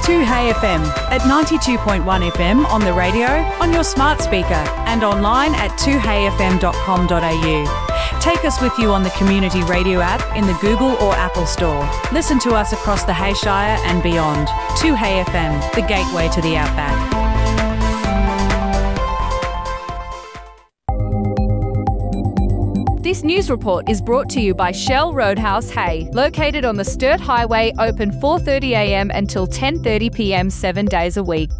2Hey FM at 92.1 FM on the radio, on your smart speaker and online at 2heyfm.com.au. Take us with you on the Community Radio app in the Google or Apple Store. Listen to us across the Hayshire and beyond. 2Hey FM, the gateway to the outback. This news report is brought to you by Shell Roadhouse Hay, located on the Sturt Highway, open 4:30am until 10:30pm 7 days a week.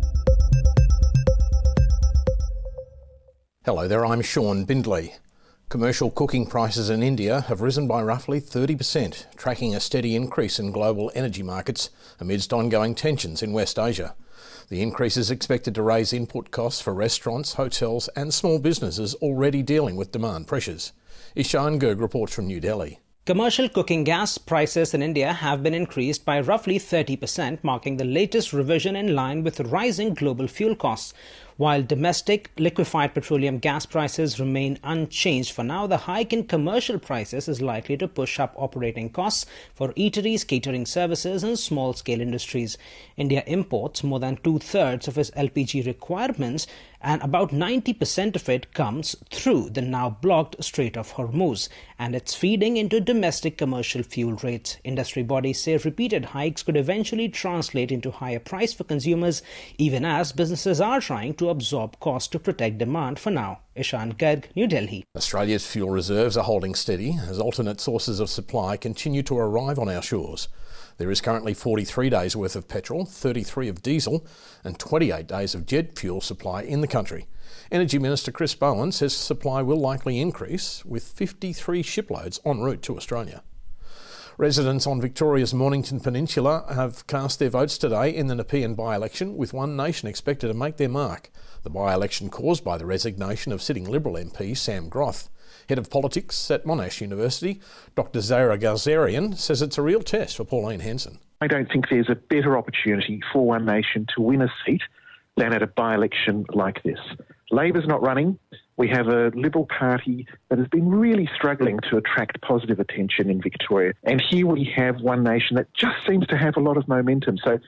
Hello there, I'm Sean Bindley. Commercial cooking prices in India have risen by roughly 30%, tracking a steady increase in global energy markets amidst ongoing tensions in West Asia. The increase is expected to raise input costs for restaurants, hotels and small businesses already dealing with demand pressures. Ishan Garg reports from New Delhi. Commercial cooking gas prices in India have been increased by roughly 30%, marking the latest revision in line with rising global fuel costs. While domestic liquefied petroleum gas prices remain unchanged for now, the hike in commercial prices is likely to push up operating costs for eateries, catering services and small-scale industries. India imports more than two-thirds of its LPG requirements, and about 90% of it comes through the now blocked Strait of Hormuz, and it's feeding into domestic commercial fuel rates. Industry bodies say repeated hikes could eventually translate into higher price for consumers, even as businesses are trying to absorb costs to protect demand for now. Ishan Garg, New Delhi. Australia's fuel reserves are holding steady as alternate sources of supply continue to arrive on our shores. There is currently 43 days worth of petrol, 33 of diesel and 28 days of jet fuel supply in the country. Energy Minister Chris Bowen says supply will likely increase, with 53 shiploads en route to Australia. Residents on Victoria's Mornington Peninsula have cast their votes today in the Nepean by-election, with One Nation expected to make their mark. The by-election caused by the resignation of sitting Liberal MP Sam Groth. Head of Politics at Monash University, Dr Zahra Gazarian, says it's a real test for Pauline Hanson. I don't think there's a better opportunity for One Nation to win a seat than at a by-election like this. Labor's not running. We have a Liberal Party that has been really struggling to attract positive attention in Victoria. And here we have One Nation that just seems to have a lot of momentum. So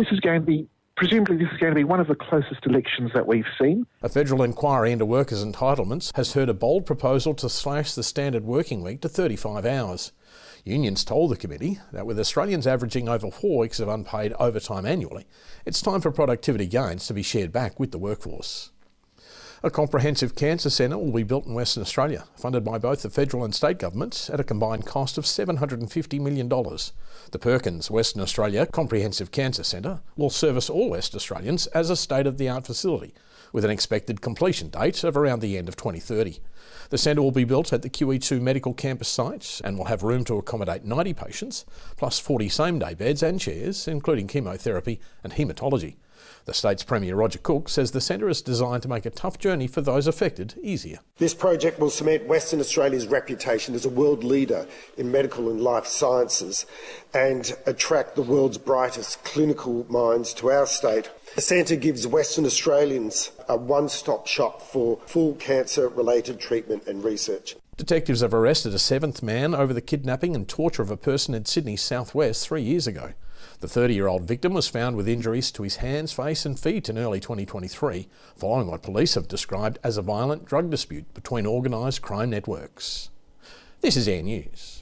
presumably this is going to be one of the closest elections that we've seen. A federal inquiry into workers' entitlements has heard a bold proposal to slash the standard working week to 35 hours. Unions told the committee that with Australians averaging over 4 weeks of unpaid overtime annually, it's time for productivity gains to be shared back with the workforce. A comprehensive cancer centre will be built in Western Australia, funded by both the federal and state governments at a combined cost of $750 million. The Perkins Western Australia Comprehensive Cancer Centre will service all West Australians as a state-of-the-art facility, with an expected completion date of around the end of 2030. The centre will be built at the QE2 Medical Campus site and will have room to accommodate 90 patients, plus 40 same-day beds and chairs, including chemotherapy and haematology. The state's Premier Roger Cook says the centre is designed to make a tough journey for those affected easier. This project will cement Western Australia's reputation as a world leader in medical and life sciences and attract the world's brightest clinical minds to our state. The centre gives Western Australians a one-stop shop for full cancer-related treatment and research. Detectives have arrested a seventh man over the kidnapping and torture of a person in Sydney's southwest 3 years ago. The 30-year-old victim was found with injuries to his hands, face and feet in early 2023, following what police have described as a violent drug dispute between organised crime networks. This is Air News.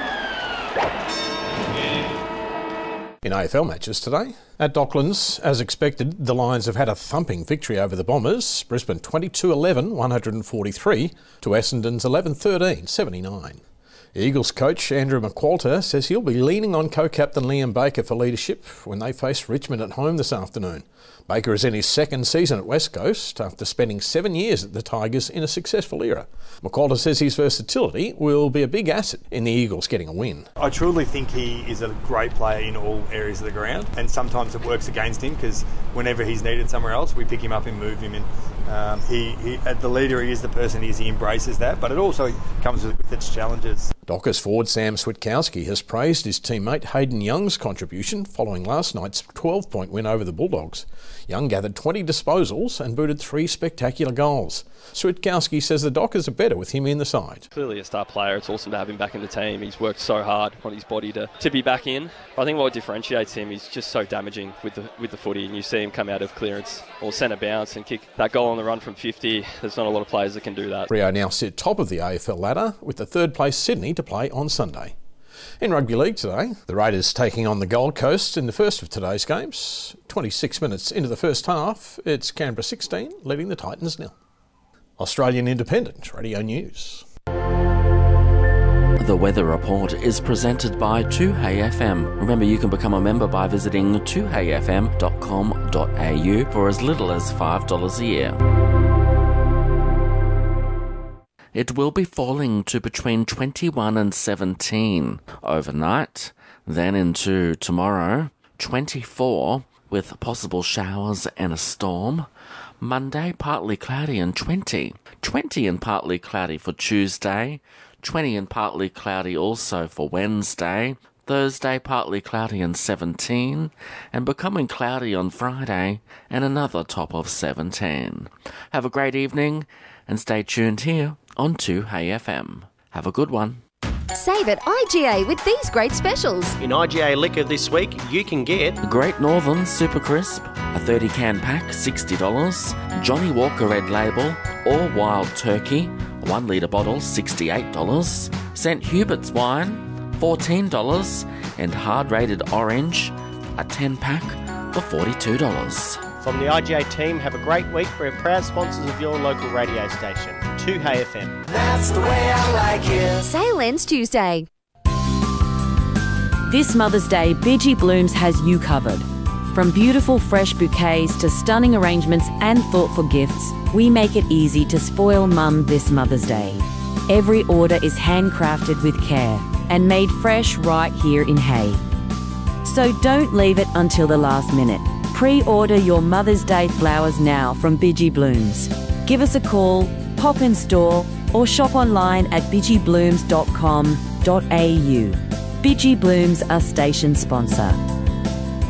In AFL matches today, at Docklands, as expected, the Lions have had a thumping victory over the Bombers. Brisbane 22-11, 143 to Essendon's 11-13, 79. Eagles coach Andrew McQualter says he'll be leaning on co-captain Liam Baker for leadership when they face Richmond at home this afternoon. Baker is in his second season at West Coast after spending 7 years at the Tigers in a successful era. McQualter says his versatility will be a big asset in the Eagles getting a win. I truly think he is a great player in all areas of the ground, and sometimes it works against him because whenever he's needed somewhere else, we pick him up and move him The leader, he is the person he is, he embraces that, but it also comes with its challenges. Dockers forward Sam Switkowski has praised his teammate Hayden Young's contribution following last night's 12-point win over the Bulldogs. Young gathered 20 disposals and booted 3 spectacular goals. Switkowski says the Dockers are better with him in the side. Clearly a star player. It's awesome to have him back in the team. He's worked so hard on his body to be back in. I think what differentiates him is just so damaging with the footy, and you see him come out of clearance or centre bounce and kick that goal on the run from 50. There's not a lot of players that can do that. Freo now sit top of the AFL ladder with the third place Sydney to play on Sunday. In rugby league today, the Raiders taking on the Gold Coast in the first of today's games. 26 minutes into the first half, it's Canberra 16 leading the Titans 0. Australian Independent Radio News. The Weather Report is presented by 2HeyFM. Remember, you can become a member by visiting 2heyfm.com.au for as little as $5 a year. It will be falling to between 21 and 17 overnight. Then into tomorrow, 24 with possible showers and a storm. Monday, partly cloudy and 20. 20 and partly cloudy for Tuesday. 20 and partly cloudy also for Wednesday. Thursday, partly cloudy and 17. And becoming cloudy on Friday and another top of 17. Have a great evening and stay tuned here on 2HeyFM. Have a good one. Save at IGA with these great specials. In IGA Liquor this week, you can get Great Northern Super Crisp, a 30-can pack, $60. Johnny Walker Red Label or Wild Turkey, a 1-litre bottle, $68. St Hubert's Wine, $14. And Hard Rated Orange, a 10-pack for $42. From the IGA team, have a great week. We're proud sponsors of your local radio station, 2HeyFM. That's the way I like it. Sale ends Tuesday. This Mother's Day, Bidgie Blooms has you covered. From beautiful fresh bouquets to stunning arrangements and thoughtful gifts, we make it easy to spoil Mum this Mother's Day. Every order is handcrafted with care and made fresh right here in Hay. So don't leave it until the last minute. Pre-order your Mother's Day flowers now from Bidgie Blooms. Give us a call, pop in store, or shop online at bidgieblooms.com.au. Bidgie Blooms, our station sponsor.